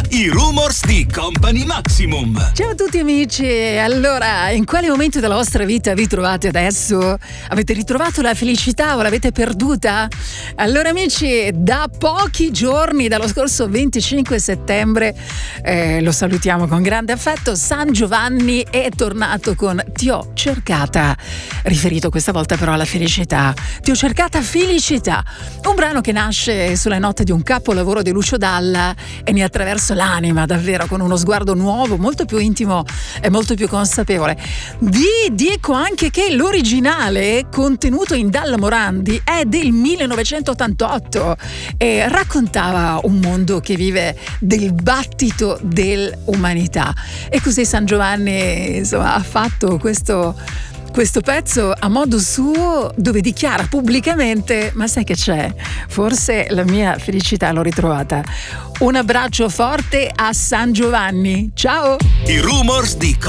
I rumors di Company Maximum. Ciao a tutti amici, allora in quale momento della vostra vita vi trovate adesso? Avete ritrovato la felicità o l'avete perduta? Allora amici, da pochi giorni, dallo scorso 25 settembre, lo salutiamo con grande affetto, San Giovanni è tornato con Ti ho cercata, riferito questa volta però alla felicità. Ti ho cercata felicità, un brano che nasce sulle note di un capolavoro di Lucio Dalla e ne attraverso l'anima davvero con uno sguardo nuovo, molto più intimo e molto più consapevole. Vi dico anche che l'originale contenuto in Dalla Morandi è del 1988 e raccontava un mondo che vive del battito dell'umanità, e così San Giovanni insomma ha fatto questo pezzo a modo suo, dove dichiara pubblicamente: ma sai che c'è? Forse la mia felicità l'ho ritrovata. Un abbraccio forte a San Giovanni. Ciao! I rumors di